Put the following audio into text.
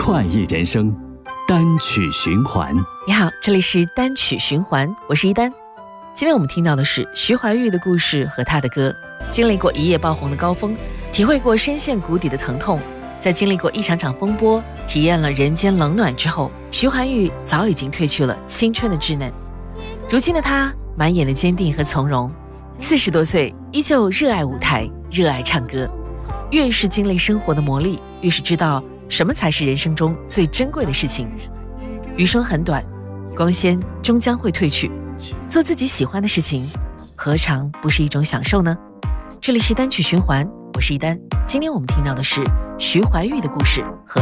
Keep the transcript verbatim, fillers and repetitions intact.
快意人生，单曲循环。 你好，这里是单曲循环，我是一丹。今天我们听到的是徐怀钰的故事和他的歌。经历过一夜爆红的高峰，体会过深陷谷底的疼痛，在经历过一场场风波，体验了人间冷暖之后，徐怀钰早已经褪去了青春的稚嫩。如今的他满眼的坚定和从容，四十多岁依旧热爱舞台，热爱唱歌。越是经历生活的磨砺，越是知道什么才是人生中最珍贵的事情。余生很短，光鲜终将会褪去，做自己喜欢的事情，何尝不是一种享受呢？这里是单曲循环，我是一丹。今天我们听到的是徐怀钰的故事和